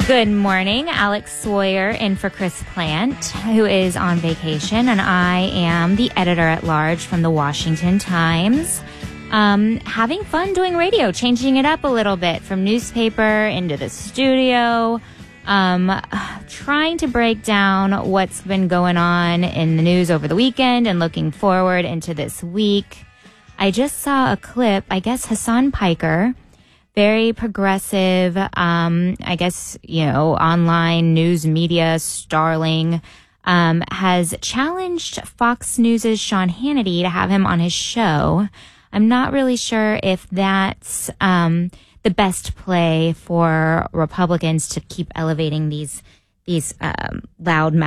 Good morning. Alex Sawyer in for Chris Plant, who is on vacation, and I am the editor-at-large from the Washington Times. Having fun doing radio, changing it up a little bit from newspaper into the studio, trying to break down what's been going on in the news over the weekend and looking forward into this week. I just saw a clip, I guess Hassan Piker, very progressive, I guess, online news media starling, has challenged Fox News' Sean Hannity to have him on his show. I'm not really sure if that's the best play for Republicans to keep elevating these loud